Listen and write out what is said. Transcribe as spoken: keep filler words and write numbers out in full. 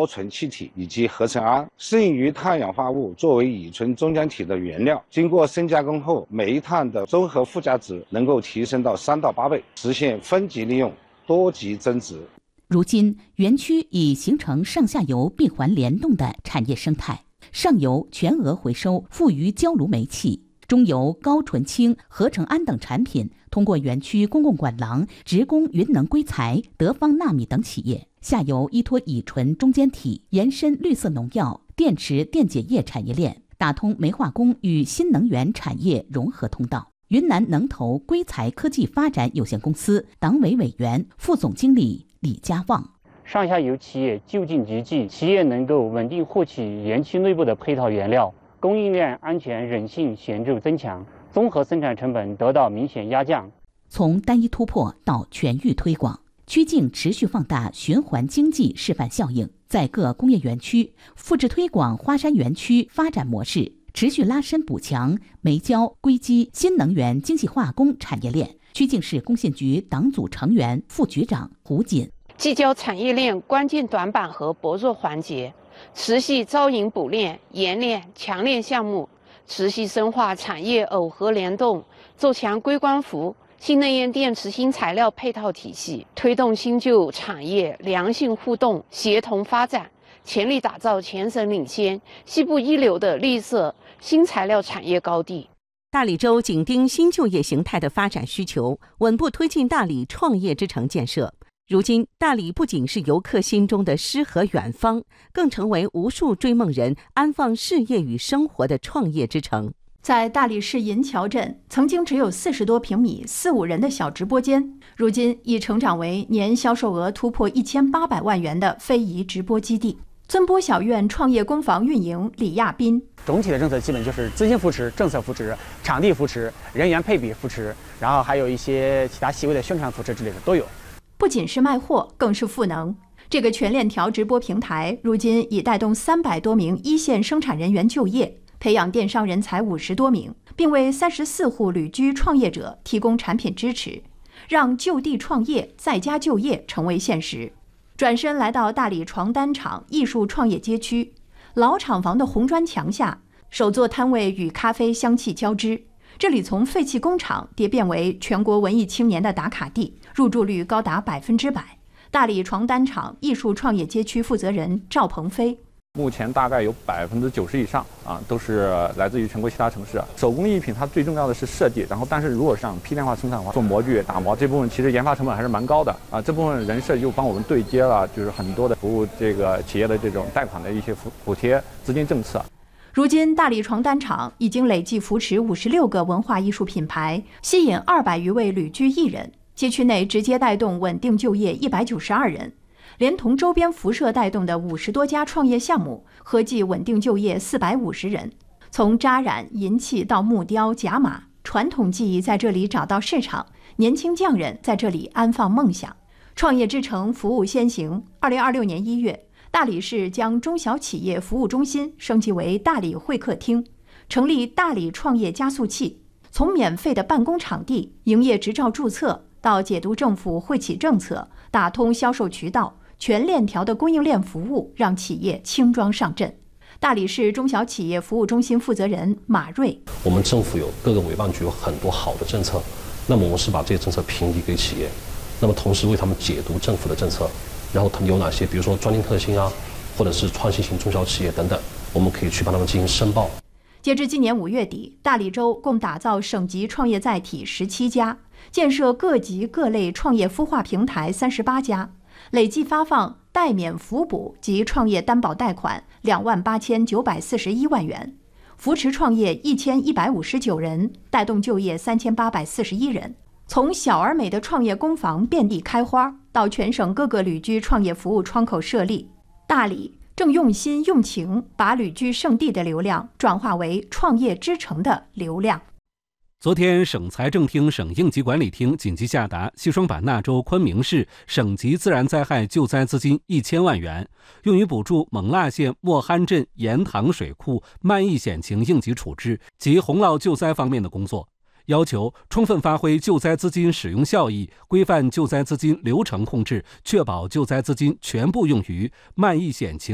高纯气体以及合成氨，适应于碳氧化物作为乙醇中间体的原料。经过深加工后，煤炭的综合附加值能够提升到三到八倍，实现分级利用、多级增值。 如今，园区已形成上下游闭环联动的产业生态。上游全额回收富余焦炉煤气，中游高纯氢、合成氨等产品通过园区公共管廊直供云能硅材、德方纳米等企业；下游依托乙醇中间体延伸绿色农药、电池电解液产业链，打通煤化工与新能源产业融合通道。云南能投硅材科技发展有限公司党委委员、副总经理李家旺。 上下游企业就近集聚，企业能够稳定获取园区内部的配套原料，供应链安全韧性显著增强，综合生产成本得到明显压降。 从单一突破到全域推广，曲靖持续放大循环经济示范效应，在各工业园区复制推广花山园区发展模式，持续拉伸补强煤焦、硅基、新能源精细化工产业链。曲靖市工信局党组成员、副局长胡锦。 聚焦产业链关键短板和薄弱环节，持续招引补链、研链、强链项目，持续深化产业耦合联动，做强硅光伏、新能源电池新材料配套体系，推动新旧产业良性互动、协同发展，全力打造全省领先、西部一流的绿色新材料产业高地。 大理州紧盯新就业形态的发展需求，稳步推进大理创业之城建设。如今，大理不仅是游客心中的诗和远方，更成为无数追梦人安放事业与生活的创业之城。 在大理市银桥镇，曾经只有四十多平米、四五人的小直播间，如今已成长为年销售额突破一千八百万元的非遗直播基地。尊波小院创业工坊运营李亚斌： 总体的政策基本就是资金扶持、政策扶持、场地扶持、人员配比扶持，然后还有一些其他细微的宣传扶持之类的都有。 不仅是卖货，更是赋能。这个全链条直播平台，如今已带动三百多名一线生产人员就业，培养电商人才五十多名，并为三十四户旅居创业者提供产品支持，让就地创业、在家就业成为现实。转身来到大理床单厂艺术创业街区，老厂房的红砖墙下，首座摊位与咖啡香气交织。这里从废弃工厂蝶变为全国文艺青年的打卡地，入住率高达百分之百。大理床单厂艺术创业街区负责人赵鹏飞： 目前大概有百分之九十以上啊，都是来自于全国其他城市。手工艺品它最重要的是设计，然后但是如果像批量化生产的话，做模具、打磨这部分其实研发成本还是蛮高的啊。这部分人设就帮我们对接了，就是很多的服务这个企业的这种贷款的一些补补贴资金政策。 如今，大理床单厂已经累计扶持五十六个文化艺术品牌，吸引二百余位旅居艺人。街区内直接带动稳定就业一百九十二人，连同周边辐射带动的五十多家创业项目，合计稳定就业四百五十人。从扎染、银器到木雕、甲马，传统技艺在这里找到市场，年轻匠人在这里安放梦想。创业之城服务先行。二零二六年一月，大理市将中小企业服务中心升级为大理会客厅，成立大理创业加速器，从免费的办公场地、营业执照注册到解读政府惠企政策，打通销售渠道，全链条的供应链服务，让企业轻装上阵。大理市中小企业服务中心负责人马瑞： 我们政府有各个委办局有很多好的政策，那么我们是把这些政策评级给企业，那么同时为他们解读政府的政策，然后他们有哪些，比如说专精特新啊，或者是创新型中小企业等等，我们可以去帮他们进行申报。 截至今年五月底，大理州共打造省级创业载体十七家，建设各级各类创业孵化平台三十八家，累计发放代免扶补及创业担保贷款两万八千九百四十一万元，扶持创业一千一百五十九人，带动就业三千八百四十一人。从小而美的创业工坊遍地开花，到全省各个旅居创业服务窗口设立，大理正用心用情把旅居圣地的流量转化为创业之城的流量。 昨天，省财政厅、省应急管理厅紧急下达西双版纳州昆明市省级自然灾害救灾资金一千万元，用于补助勐腊县莫憨镇盐塘水库漫溢险情应急处置及洪涝救灾方面的工作。要求充分发挥救灾资金使用效益，规范救灾资金流程控制，确保救灾资金全部用于漫溢险情